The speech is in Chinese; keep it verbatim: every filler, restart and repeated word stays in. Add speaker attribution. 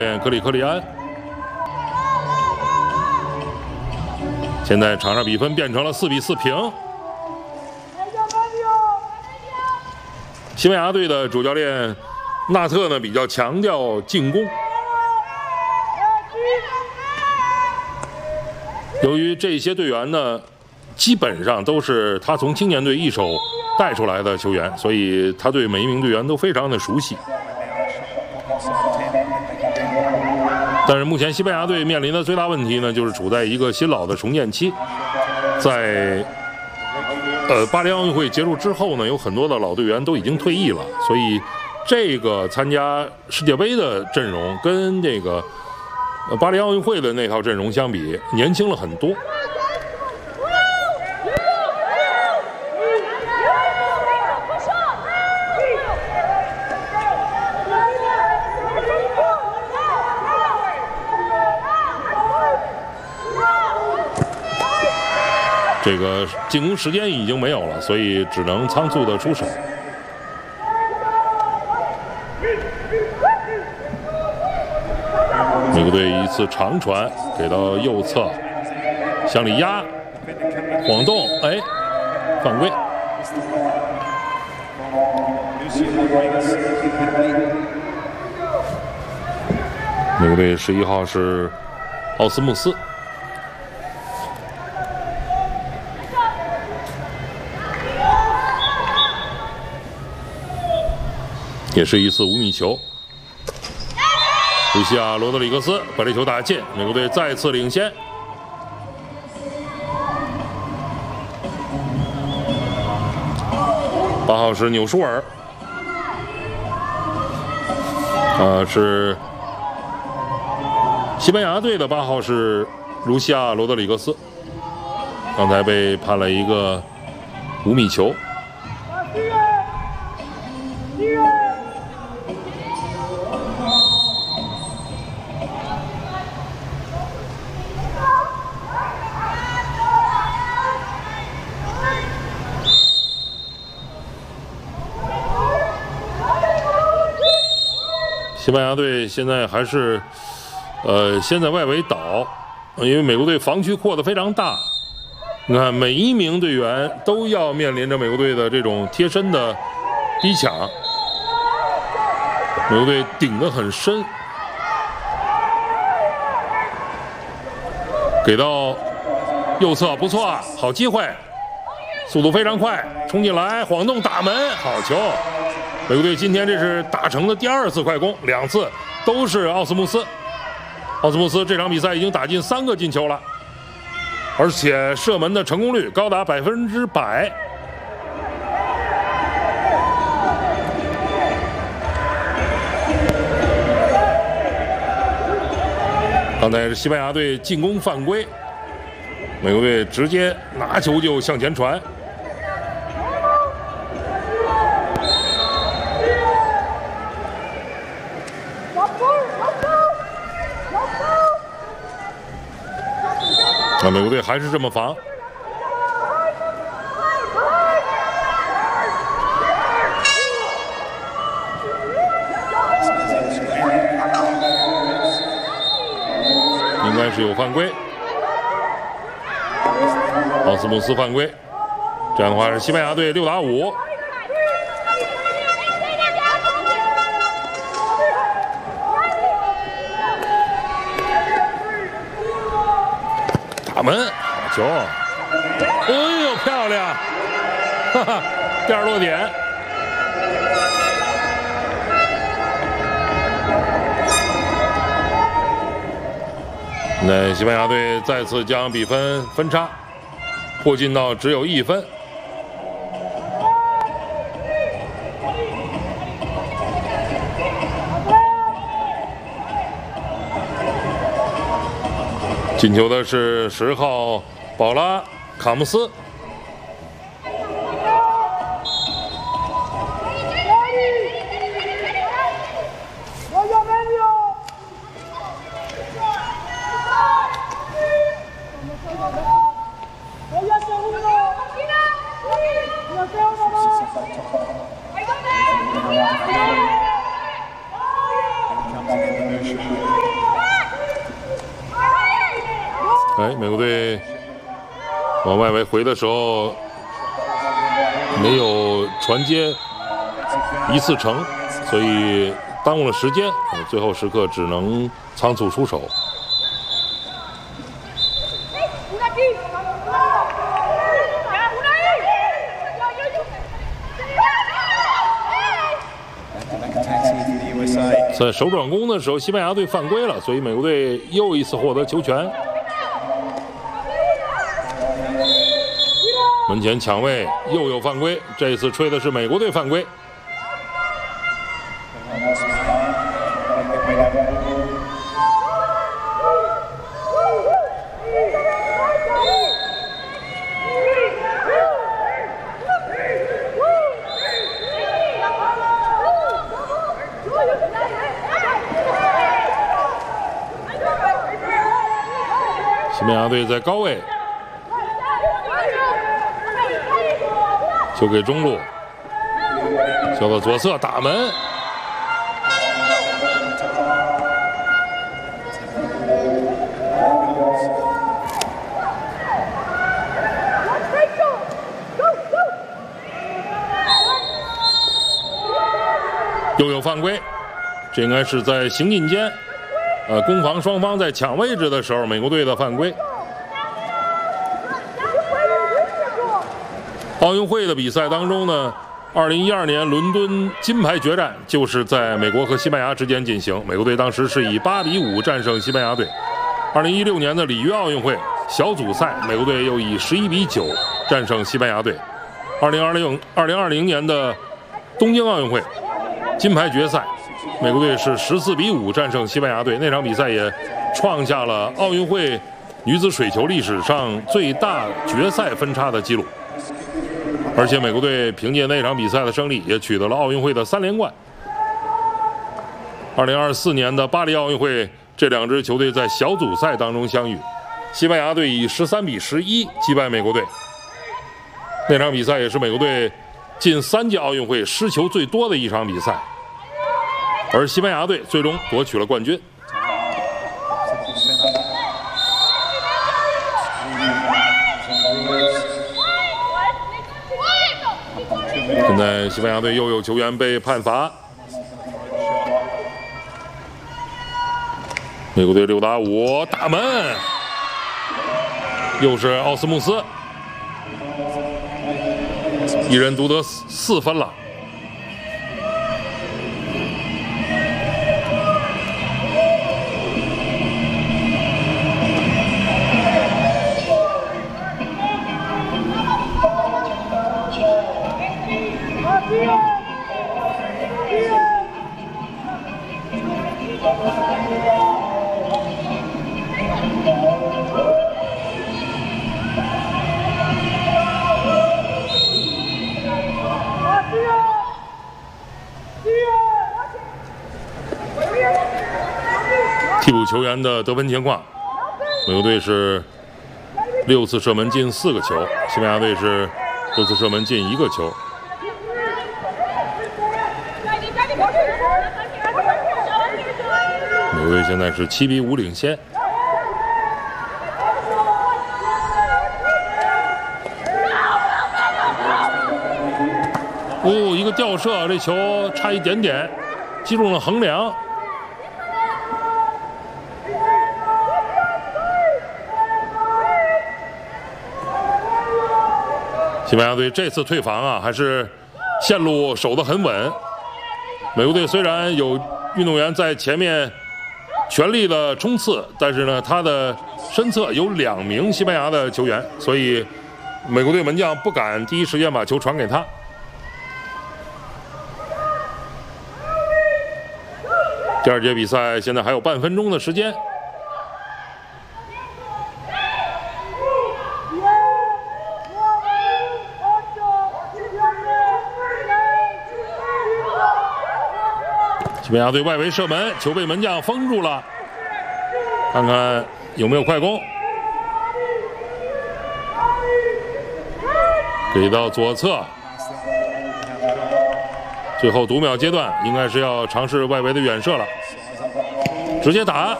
Speaker 1: 格里克利安。现在场上比分变成了四比四平。西班牙队的主教练纳特呢比较强调进攻，由于这些队员呢基本上都是他从青年队一手带出来的球员，所以他对每一名队员都非常的熟悉。但是目前西班牙队面临的最大问题呢，就是处在一个新老的重建期。在呃巴黎奥运会结束之后呢，有很多的老队员都已经退役了，所以这个参加世界杯的阵容跟这个呃巴黎奥运会的那套阵容相比，年轻了很多。这个进攻时间已经没有了，所以只能仓促的出手。美国队一次长传给到右侧，向里压，晃动，哎，犯规。美国队十一号是奥斯穆斯。也是一次五米球，卢西亚·罗德里格斯把这球打进，美国队再次领先。八号是纽舒尔，呃，是西班牙队的八号是卢西亚·罗德里格斯，刚才被判了一个五米球。西班牙队现在还是，呃，先在外围倒，因为美国队防区扩得非常大。你看，每一名队员都要面临着美国队的这种贴身的逼抢，美国队顶得很深，给到右侧，不错，好机会，速度非常快，冲进来，晃动打门，好球！美国队今天这是打成的第二次快攻，两次都是奥斯穆斯。奥斯穆斯这场比赛已经打进三个进球了，而且射门的成功率高达百分之百。刚才是西班牙队进攻犯规，美国队直接拿球就向前传。那美国队还是这么防，应该是有犯规，奥斯穆斯犯规，这样的话是西班牙队六打五。打门，好球！哎呦，漂亮！哈哈，第二落点。那西班牙队再次将比分分差迫近到只有一分。进球的是十号保拉卡姆斯。
Speaker 2: Thank you.
Speaker 1: 哎，美国队往外围回的时候没有传接一次成，所以耽误了时间，最后时刻只能仓促出手。在手转攻的时候，西班牙队犯规了，所以美国队又一次获得球权。门前抢位又有犯规，这一次吹的是美国队犯规。西班牙队在高位，球给中路，球到左侧打门，又有犯规，这应该是在行进间。呃，攻防双方在抢位置的时候，美国队的犯规。奥运会的比赛当中呢，二零一二年伦敦金牌决战就是在美国和西班牙之间进行，美国队当时是以八比五战胜西班牙队。二零一六年的里约奥运会小组赛，美国队又以十一比九战胜西班牙队。二零二零二零二零年的东京奥运会金牌决赛，美国队是十四比五战胜西班牙队，那场比赛也创下了奥运会女子水球历史上最大决赛分差的记录。而且美国队凭借那场比赛的胜利，也取得了奥运会的三连冠。二零二四年的巴黎奥运会，这两支球队在小组赛当中相遇，西班牙队以十三比十一击败美国队。那场比赛也是美国队近三届奥运会失球最多的一场比赛。而西班牙队最终夺取了冠军。现在西班牙队又有球员被判罚，美国队六打五打门，又是奥斯穆斯，一人独得四分了。替补球员的得分情况，美国队是六次射门进四个球，西班牙队是六次射门进一个球。美国队现在是七比五领先。哦，一个吊射，这球差一点点击中了横梁。西班牙队这次退防啊，还是线路守得很稳。美国队虽然有运动员在前面全力的冲刺，但是呢，他的身侧有两名西班牙的球员，所以美国队门将不敢第一时间把球传给他。第二节比赛现在还有半分钟的时间。西班牙队外围射门，球被门将封住了，看看有没有快攻。给到左侧，最后读秒阶段应该是要尝试外围的远射了，直接打。